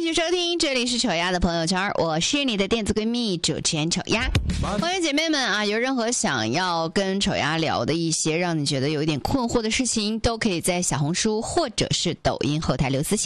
续收听，这里是丑丫的朋友圈，我是你的电子闺蜜主持人丑丫。欢迎姐妹们啊，有任何想要跟丑丫聊的一些让你觉得有一点困惑的事情，都可以在小红书或者是抖音后台留私信。